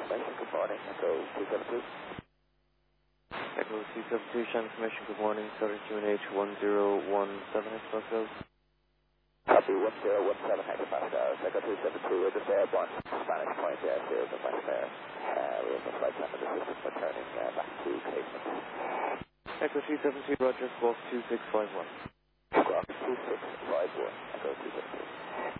information. Good morning. Echo 272. Echo 272, Shannon Information, good morning. Southern QNH 1017 hectopascals. Copy 1017 hectopascals. Echo 272. We're just airborne Spanish Point Airfield in West Air. We have no flight time in the system for turning back to Caithness. Echo 272, Roger, squawk 2651. Squawk 2651. Echo 272.